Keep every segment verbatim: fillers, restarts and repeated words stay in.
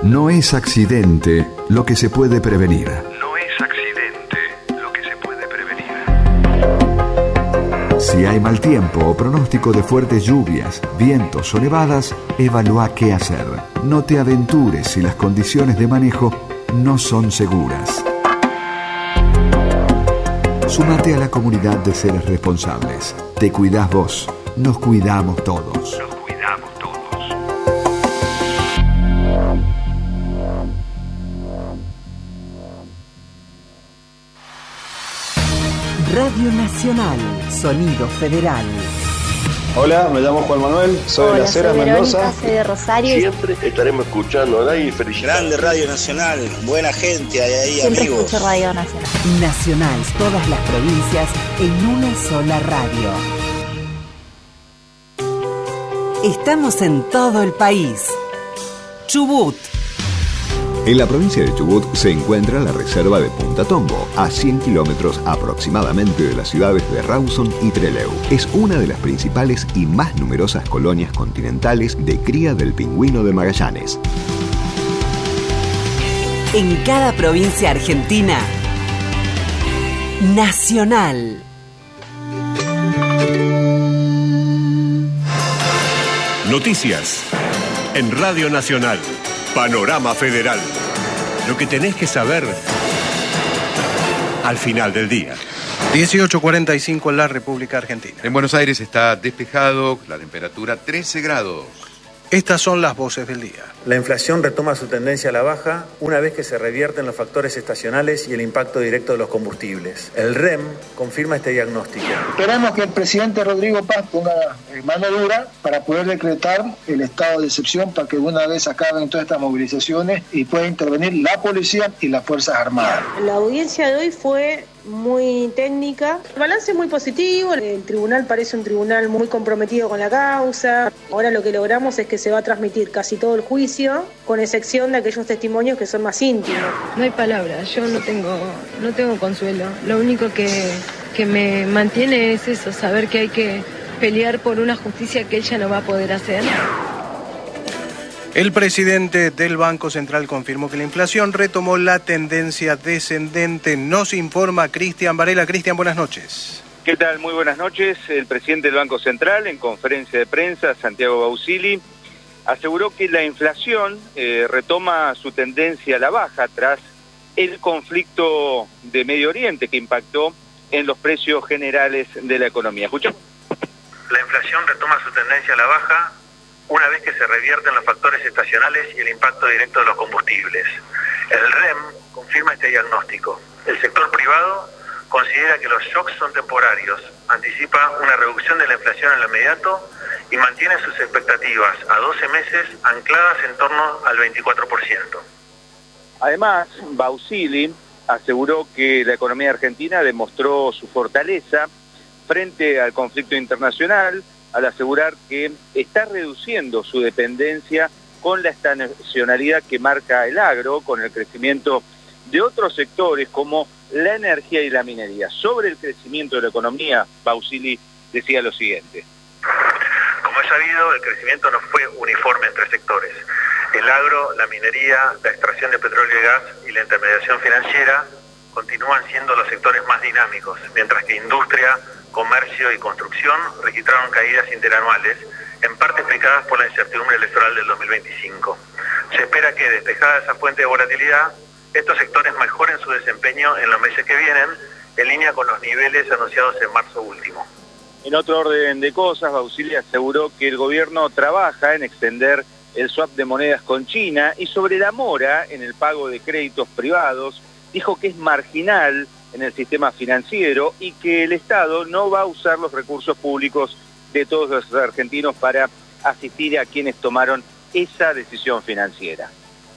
No es accidente lo que se puede prevenir. No es accidente lo que se puede prevenir. Si hay mal tiempo o pronóstico de fuertes lluvias, vientos o nevadas, evalúa qué hacer. No te aventures si las condiciones de manejo no son seguras. Súmate a la comunidad de seres responsables. Te cuidás vos, nos cuidamos todos. Nos cuidamos todos. Radio Nacional, Sonido Federal. Hola, me llamo Juan Manuel, soy Hola, de Las Heras, Mendoza. Soy de Rosario. Siempre estaremos escuchando a y felicidad. Grande Radio Nacional, buena gente, hay ahí Siempre amigos. escucho Radio Nacional. Nacional, todas las provincias en una sola radio. Estamos en todo el país. Chubut. En la provincia de Chubut se encuentra la reserva de Punta Tombo, a cien kilómetros aproximadamente de las ciudades de Rawson y Trelew. Es una de las principales y más numerosas colonias continentales de cría del pingüino de Magallanes. En cada provincia argentina, Nacional. Noticias en Radio Nacional. Panorama Federal. Lo que tenés que saber al final del día. dieciocho cuarenta y cinco en la República Argentina. En Buenos Aires está despejado, la temperatura trece grados. Estas son las voces del día. La inflación retoma su tendencia a la baja una vez que se revierten los factores estacionales y el impacto directo de los combustibles. El R E M confirma este diagnóstico. Esperamos que el presidente Rodrigo Paz ponga mano dura para poder decretar el estado de excepción para que una vez acaben todas estas movilizaciones y pueda intervenir la policía y las Fuerzas Armadas. La audiencia de hoy fue muy técnica. El balance es muy positivo. El tribunal parece un tribunal muy comprometido con la causa. Ahora lo que logramos es que se va a transmitir casi todo el juicio, con excepción de aquellos testimonios que son más íntimos. No hay palabras, yo no tengo, no tengo consuelo. Lo único que, que me mantiene es eso, saber que hay que pelear por una justicia que ella no va a poder hacer. El presidente del Banco Central confirmó que la inflación retomó la tendencia descendente. Nos informa Cristian Varela. Cristian, buenas noches. ¿Qué tal? Muy buenas noches. El presidente del Banco Central, en conferencia de prensa, Santiago Bausili, aseguró que la inflación eh, retoma su tendencia a la baja tras el conflicto de Medio Oriente que impactó en los precios generales de la economía. ¿Escuchamos? La inflación retoma su tendencia a la baja una vez que se revierten los factores estacionales y el impacto directo de los combustibles. El R E M confirma este diagnóstico. El sector privado considera que los shocks son temporarios, anticipa una reducción de la inflación en lo inmediato y mantiene sus expectativas a doce meses ancladas en torno al veinticuatro por ciento. Además, Bausili aseguró que la economía argentina demostró su fortaleza frente al conflicto internacional, al asegurar que está reduciendo su dependencia con la estacionalidad que marca el agro, con el crecimiento de otros sectores como la energía y la minería. Sobre el crecimiento de la economía, Bausili decía lo siguiente. Como es sabido, el crecimiento no fue uniforme entre sectores. El agro, la minería, la extracción de petróleo y gas y la intermediación financiera continúan siendo los sectores más dinámicos, mientras que industria, comercio y construcción registraron caídas interanuales, en parte explicadas por la incertidumbre electoral del dos mil veinticinco. Se espera que, despejada esa fuente de volatilidad, estos sectores mejoren su desempeño en los meses que vienen, en línea con los niveles anunciados en marzo último. En otro orden de cosas, Bausili aseguró que el gobierno trabaja en extender el swap de monedas con China y sobre la mora en el pago de créditos privados, dijo que es marginal en el sistema financiero y que el Estado no va a usar los recursos públicos de todos los argentinos para asistir a quienes tomaron esa decisión financiera.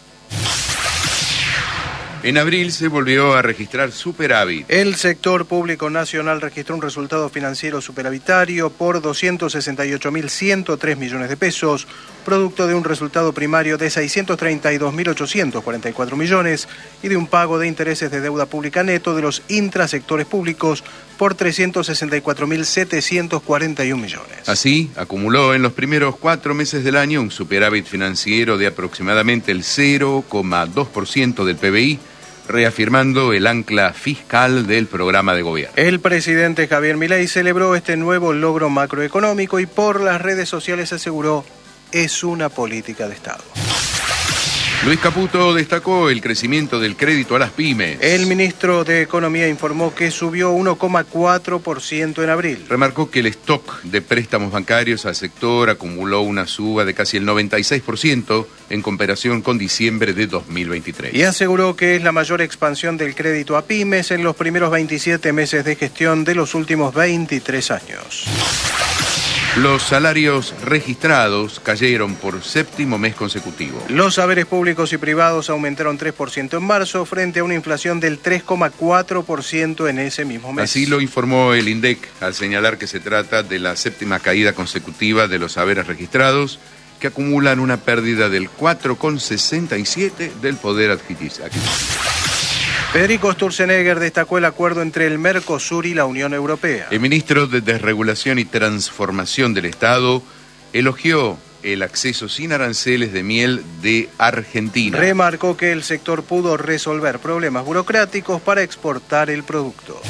En abril se volvió a registrar superávit. El sector público nacional registró un resultado financiero superavitario por doscientos sesenta y ocho mil ciento tres millones de pesos, producto de un resultado primario de seiscientos treinta y dos mil ochocientos cuarenta y cuatro millones y de un pago de intereses de deuda pública neto de los intrasectores públicos por trescientos sesenta y cuatro mil setecientos cuarenta y un millones. Así, acumuló en los primeros cuatro meses del año un superávit financiero de aproximadamente el cero coma dos por ciento del P B I, reafirmando el ancla fiscal del programa de gobierno. El presidente Javier Milei celebró este nuevo logro macroeconómico y por las redes sociales aseguró: es una política de Estado. Luis Caputo destacó el crecimiento del crédito a las pymes. El ministro de Economía informó que subió uno coma cuatro por ciento en abril. Remarcó que el stock de préstamos bancarios al sector acumuló una suba de casi el noventa y seis por ciento en comparación con diciembre de dos mil veintitrés. Y aseguró que es la mayor expansión del crédito a pymes en los primeros veintisiete meses de gestión de los últimos veintitrés años. Los salarios registrados cayeron por séptimo mes consecutivo. Los saberes públicos y privados aumentaron tres por ciento en marzo frente a una inflación del tres coma cuatro por ciento en ese mismo mes. Así lo informó el INDEC al señalar que se trata de la séptima caída consecutiva de los saberes registrados, que acumulan una pérdida del cuatro coma sesenta y siete por ciento del poder adquisitivo. Federico Sturzenegger destacó el acuerdo entre el Mercosur y la Unión Europea. El ministro de Desregulación y Transformación del Estado elogió el acceso sin aranceles de miel de Argentina. Remarcó que el sector pudo resolver problemas burocráticos para exportar el producto.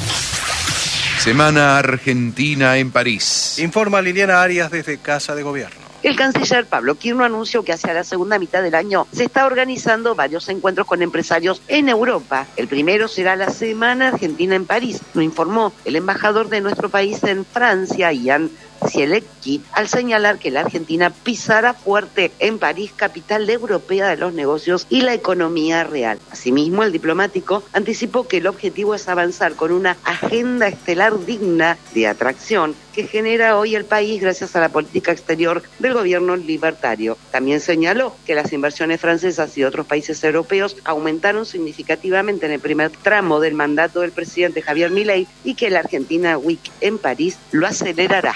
Semana Argentina en París. Informa Liliana Arias desde Casa de Gobierno. El canciller Pablo Quirno anunció que hacia la segunda mitad del año se está organizando varios encuentros con empresarios en Europa. El primero será la Semana Argentina en París, lo informó el embajador de nuestro país en Francia, Ian Zielecki, al señalar que la Argentina pisará fuerte en París, capital europea de los negocios y la economía real. Asimismo, el diplomático anticipó que el objetivo es avanzar con una agenda estelar digna de atracción que genera hoy el país gracias a la política exterior del gobierno libertario. También señaló que las inversiones francesas y otros países europeos aumentaron significativamente en el primer tramo del mandato del presidente Javier Milei y que la Argentina Week en París lo acelerará.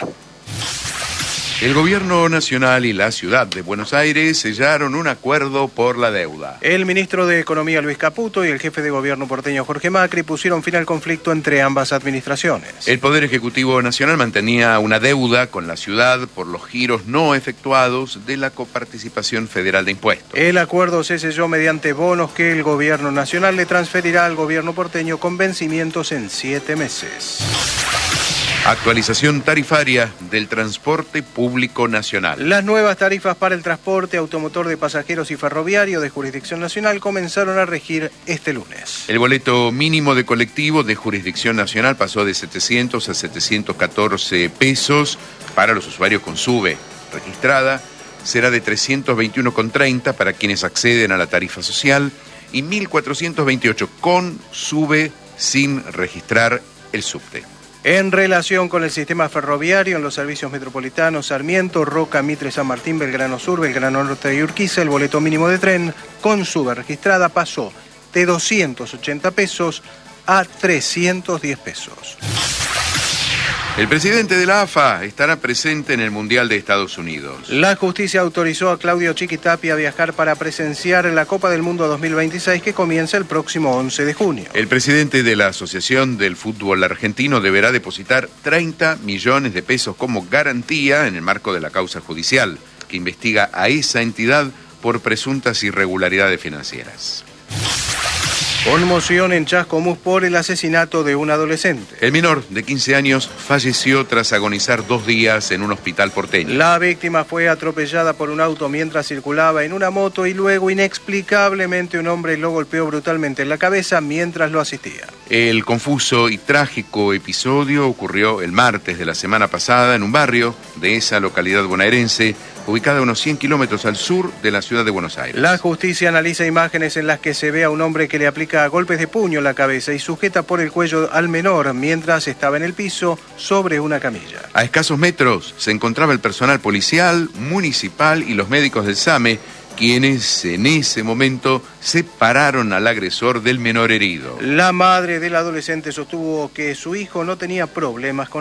El gobierno nacional y la ciudad de Buenos Aires sellaron un acuerdo por la deuda. El ministro de Economía Luis Caputo y el jefe de gobierno porteño Jorge Macri pusieron fin al conflicto entre ambas administraciones. El Poder Ejecutivo Nacional mantenía una deuda con la ciudad por los giros no efectuados de la coparticipación federal de impuestos. El acuerdo se selló mediante bonos que el gobierno nacional le transferirá al gobierno porteño con vencimientos en siete meses. Actualización tarifaria del transporte público nacional. Las nuevas tarifas para el transporte automotor de pasajeros y ferroviario de jurisdicción nacional comenzaron a regir este lunes. El boleto mínimo de colectivo de jurisdicción nacional pasó de setecientos a setecientos catorce pesos para los usuarios con SUBE registrada. Será de trescientos veintiuno con treinta para quienes acceden a la tarifa social y mil cuatrocientos veintiocho con SUBE sin registrar el subte. En relación con el sistema ferroviario en los servicios metropolitanos Sarmiento, Roca, Mitre, San Martín, Belgrano Sur, Belgrano Norte y Urquiza, el boleto mínimo de tren con SUBE registrada pasó de doscientos ochenta pesos a trescientos diez pesos. El presidente de la A F A estará presente en el Mundial de Estados Unidos. La justicia autorizó a Claudio Chiquitapia a viajar para presenciar la Copa del Mundo dos mil veintiséis que comienza el próximo once de junio. El presidente de la Asociación del Fútbol Argentino deberá depositar treinta millones de pesos como garantía en el marco de la causa judicial que investiga a esa entidad por presuntas irregularidades financieras. Conmoción en Chascomús por el asesinato de un adolescente. El menor de quince años falleció tras agonizar dos días en un hospital porteño. La víctima fue atropellada por un auto mientras circulaba en una moto y luego inexplicablemente un hombre lo golpeó brutalmente en la cabeza mientras lo asistía. El confuso y trágico episodio ocurrió el martes de la semana pasada en un barrio de esa localidad bonaerense, ubicada a unos cien kilómetros al sur de la ciudad de Buenos Aires. La justicia analiza imágenes en las que se ve a un hombre que le aplica golpes de puño en la cabeza y sujeta por el cuello al menor mientras estaba en el piso sobre una camilla. A escasos metros se encontraba el personal policial, municipal y los médicos del SAME, quienes en ese momento separaron al agresor del menor herido. La madre del adolescente sostuvo que su hijo no tenía problemas con nadie.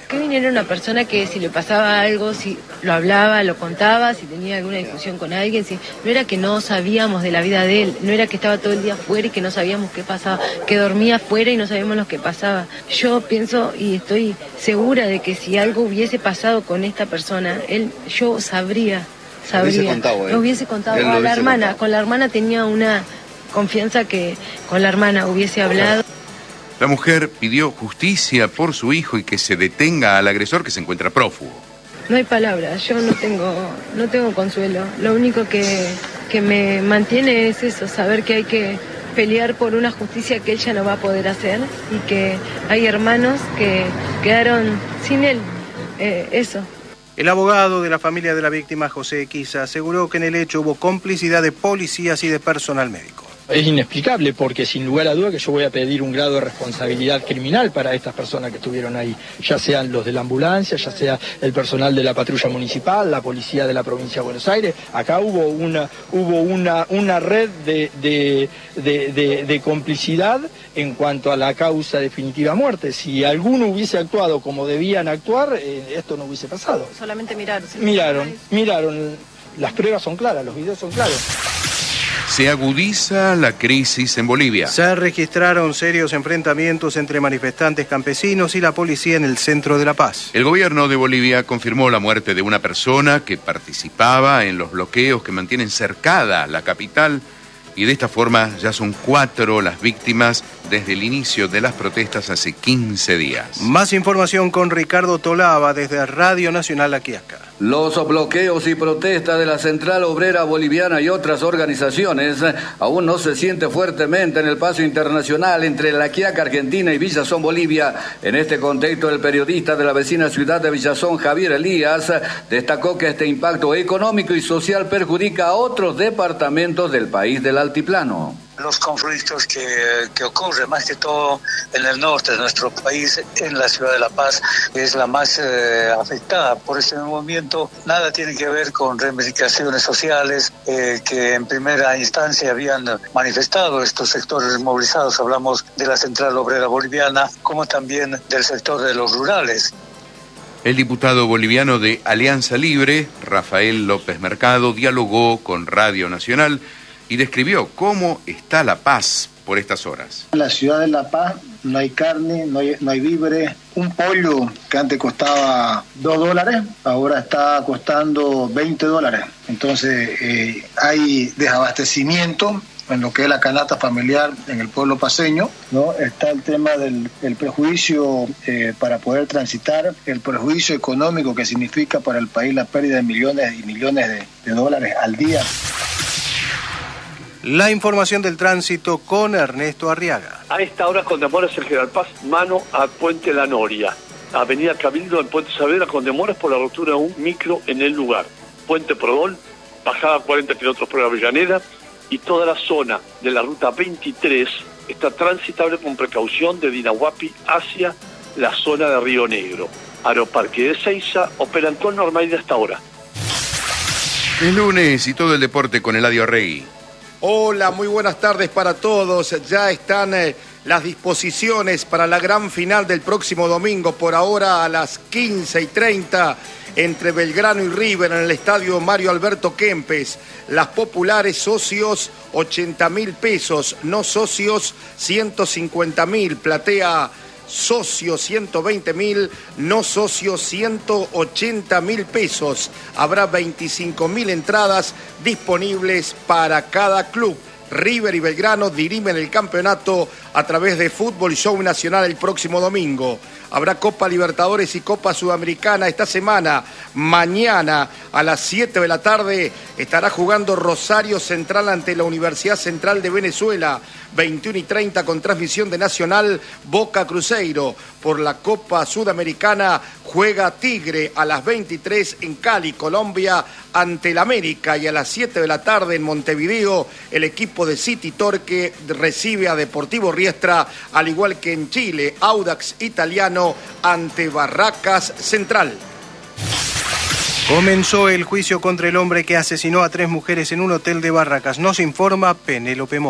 Kevin era una persona que si le pasaba algo, si lo hablaba, lo contaba, si tenía alguna discusión con alguien, si, no era que no sabíamos de la vida de él, no era que estaba todo el día afuera y que no sabíamos qué pasaba, que dormía afuera y no sabíamos lo que pasaba. Yo pienso y estoy segura de que si algo hubiese pasado con esta persona, él, yo sabría, sabría. Lo hubiese contado, ¿eh? Lo hubiese contado a la hermana, contado. Con la hermana tenía una confianza que con la hermana hubiese hablado. La mujer pidió justicia por su hijo y que se detenga al agresor que se encuentra prófugo. No hay palabras, yo no tengo, no tengo consuelo. Lo único que, que me mantiene es eso, saber que hay que pelear por una justicia que él ya no va a poder hacer y que hay hermanos que quedaron sin él. Eh, eso. El abogado de la familia de la víctima, José Quiza, aseguró que en el hecho hubo complicidad de policías y de personal médico. Es inexplicable porque sin lugar a duda que yo voy a pedir un grado de responsabilidad criminal para estas personas que estuvieron ahí, ya sean los de la ambulancia, ya sea el personal de la patrulla municipal, la policía de la provincia de Buenos Aires. Acá hubo una hubo una una red de de, de, de, de complicidad en cuanto a la causa definitiva muerte. Si alguno hubiese actuado como debían actuar, eh, esto no hubiese pasado. Solamente miraron. Miraron, miraron. Las pruebas son claras, los videos son claros. Se agudiza la crisis en Bolivia. Se registraron serios enfrentamientos entre manifestantes campesinos y la policía en el centro de La Paz. El gobierno de Bolivia confirmó la muerte de una persona que participaba en los bloqueos que mantienen cercada la capital y de esta forma ya son cuatro las víctimas desde el inicio de las protestas hace quince días. Más información con Ricardo Tolaba desde Radio Nacional La Quiaca. Los bloqueos y protestas de la Central Obrera Boliviana y otras organizaciones aún no se siente fuertemente en el paso internacional entre La Quiaca, Argentina y Villazón, Bolivia. En este contexto, el periodista de la vecina ciudad de Villazón, Javier Elías, destacó que este impacto económico y social perjudica a otros departamentos del país del altiplano. Los conflictos que, que ocurren más que todo en el norte de nuestro país, en la ciudad de La Paz, es la más eh, afectada por este movimiento. Nada tiene que ver con reivindicaciones sociales eh, que en primera instancia habían manifestado estos sectores movilizados. Hablamos de la Central Obrera Boliviana, como también del sector de los rurales. El diputado boliviano de Alianza Libre, Rafael López Mercado, dialogó con Radio Nacional y describió cómo está La Paz por estas horas. En la ciudad de La Paz no hay carne, no hay, no hay víveres. Un pollo que antes costaba dos dólares, ahora está costando veinte dólares. Entonces eh, hay desabastecimiento en lo que es la canasta familiar en el pueblo paceño, ¿no? Está el tema del el prejuicio eh, para poder transitar, el prejuicio económico que significa para el país la pérdida de millones y millones de, de dólares al día. La información del tránsito con Ernesto Arriaga. A esta hora condemoras el General Paz, mano a Puente La Noria. Avenida Cabildo en Puente Saavedra condemoras por la rotura de un micro en el lugar. Puente Prodón, bajada cuarenta kilómetros por Avellaneda, y toda la zona de la ruta veintitrés está transitable con precaución de Dinahuapi hacia la zona de Río Negro. Aeroparque de Ezeiza operan con normalidad hasta ahora. El lunes y todo el deporte con Eladio Regui. Hola, muy buenas tardes para todos. Ya están eh, las disposiciones para la gran final del próximo domingo, por ahora a las quince y treinta, entre Belgrano y River en el estadio Mario Alberto Kempes. Las populares socios, ochenta mil pesos, no socios, ciento cincuenta mil, platea socio ciento veinte mil, no socio ciento ochenta mil pesos. Habrá veinticinco mil entradas disponibles para cada club. River y Belgrano dirimen el campeonato a través de Fútbol Show Nacional el próximo domingo. Habrá Copa Libertadores y Copa Sudamericana esta semana. Mañana a las siete de la tarde estará jugando Rosario Central ante la Universidad Central de Venezuela. veintiuno y treinta con transmisión de Nacional Boca Cruzeiro. Por la Copa Sudamericana juega Tigre a las veintitrés en Cali, Colombia, ante el América. Y a las siete de la tarde en Montevideo el equipo de City Torque recibe a Deportivo Riestra, al igual que en Chile, Audax Italiano ante Barracas Central. Comenzó el juicio contra el hombre que asesinó a tres mujeres en un hotel de Barracas. Nos informa Penélope Moro.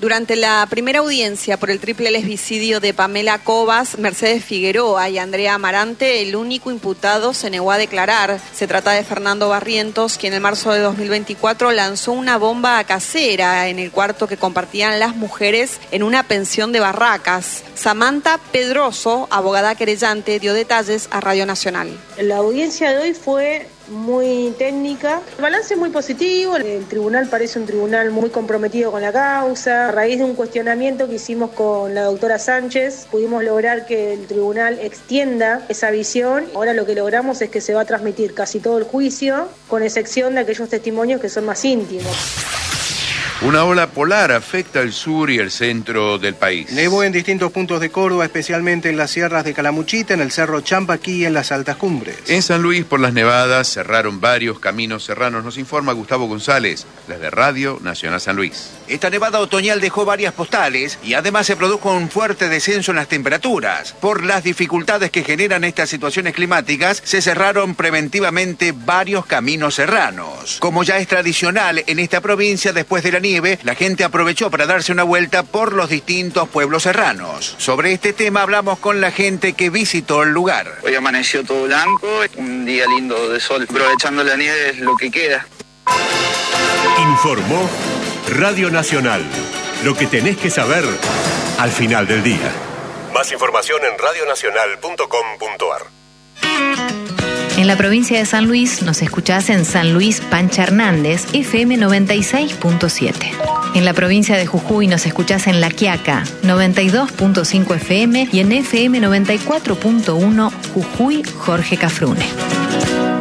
Durante la primera audiencia por el triple lesbicidio de Pamela Cobas, Mercedes Figueroa y Andrea Amarante, el único imputado se negó a declarar. Se trata de Fernando Barrientos, quien en marzo de dos mil veinticuatro lanzó una bomba casera en el cuarto que compartían las mujeres en una pensión de Barracas. Samantha Pedroso, abogada querellante, dio detalles a Radio Nacional. La audiencia de hoy fue muy técnica, el balance es muy positivo, el tribunal parece un tribunal muy comprometido con la causa. A raíz de un cuestionamiento que hicimos con la doctora Sánchez, pudimos lograr que el tribunal extienda esa visión. Ahora lo que logramos es que se va a transmitir casi todo el juicio, con excepción de aquellos testimonios que son más íntimos. Una ola polar afecta el sur y el centro del país. Nevó en distintos puntos de Córdoba, especialmente en las sierras de Calamuchita, en el Cerro Champaquí y en las altas cumbres. En San Luis, por las nevadas, cerraron varios caminos serranos. Nos informa Gustavo González, desde Radio Nacional San Luis. Esta nevada otoñal dejó varias postales y además se produjo un fuerte descenso en las temperaturas. Por las dificultades que generan estas situaciones climáticas, se cerraron preventivamente varios caminos serranos. Como ya es tradicional en esta provincia, después de la nieve, la gente aprovechó para darse una vuelta por los distintos pueblos serranos. Sobre este tema hablamos con la gente que visitó el lugar. Hoy amaneció todo blanco, un día lindo de sol. Aprovechando la nieve es lo que queda. Informó Radio Nacional. Lo que tenés que saber al final del día. Más información en radio nacional punto com punto a r. En la provincia de San Luis nos escuchás en San Luis Pancha Hernández, F M noventa y seis punto siete. En la provincia de Jujuy nos escuchás en La Quiaca, noventa y dos punto cinco F M y en F M noventa y cuatro punto uno Jujuy Jorge Cafrune.